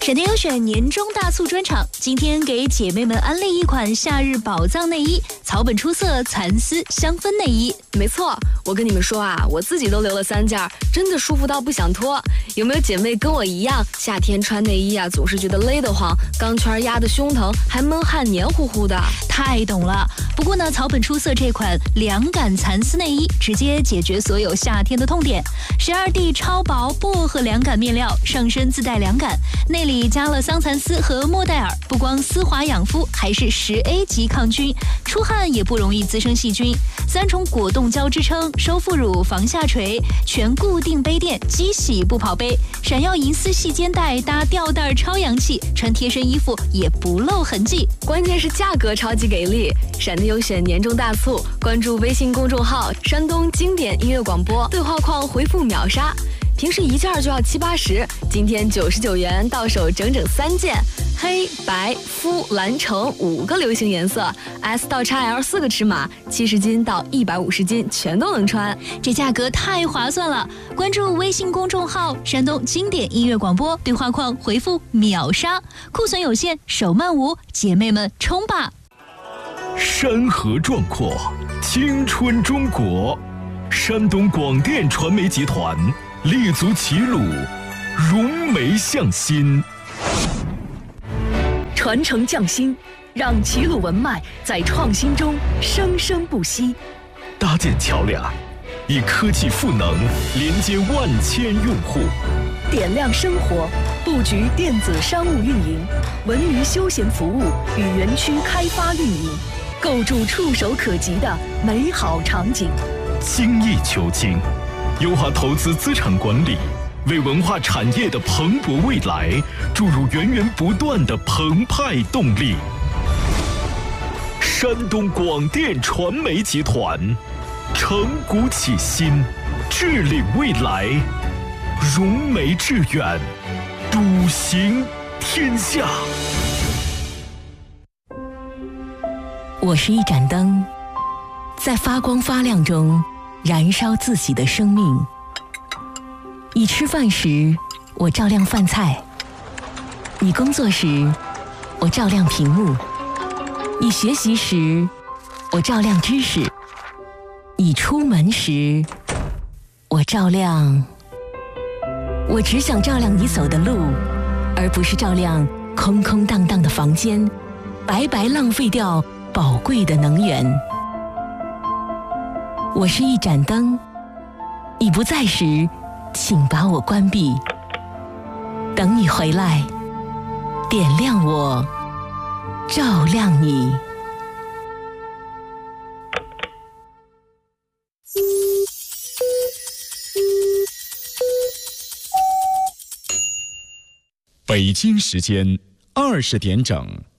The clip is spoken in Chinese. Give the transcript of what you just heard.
闪电优选年终大促专场，今天给姐妹们安利一款夏日宝藏内衣——草本出色蚕丝香氛内衣。 没错，我跟你们说啊，我自己都留了3件，真的舒服到不想脱。有没有姐妹跟我一样，夏天穿内衣啊，总是觉得勒得慌，钢圈压得胸疼，还闷汗黏糊糊的？ 太懂了。不过呢，草本出色这款凉感蚕丝内衣直接解决所有夏天的痛点。12D 超薄薄荷凉感面料，上身自带凉感，内里加了桑蚕丝和莫代尔，不光丝滑养肤，还是10A 级抗菌，出汗也不容易滋生细菌。3重果冻胶支撑，收腹乳防下垂，全固定杯垫，机洗不跑杯，闪耀银丝细肩带搭吊带超洋气，穿贴身衣服也不露痕迹。 关键是价格超级给力！闪电优选年终大促，关注微信公众号“山东经典音乐广播”，对话框回复秒杀。平时1件就要70-80，今天99元到手整整3件，黑白肤蓝橙5个流行颜色 ，S 到 XL 4个尺码，70斤到150斤全都能穿， 这价格太划算了！关注微信公众号“山东经典音乐广播”，对话框回复秒杀，库存有限，手慢无，姐妹们冲吧！ 山河壮阔，青春中国，山东广电传媒集团立足齐鲁，融媒向心， 传承匠心，让齐鲁文脉在创新中生生不息。 搭建桥梁，以科技赋能连接万千用户， 点亮生活，布局电子商务运营、文娱休闲服务与园区开发运营，构筑触手可及的美好场景。 精益求精，优化投资资产管理，为文化产业的蓬勃未来注入源源不断的澎湃动力。山东广电传媒集团，承古启新，致力未来，融媒致远，笃行天下。 我是一盏灯，在发光发亮中燃烧自己的生命。你吃饭时，我照亮饭菜；你工作时，我照亮屏幕；你学习时，我照亮知识；你出门时，我照亮。我只想照亮你走的路，而不是照亮空空荡荡的房间，白白浪费掉宝贵的能源。我是一盏灯，你不在时，请把我关闭。等你回来，点亮我，照亮你。 北京时间20点整。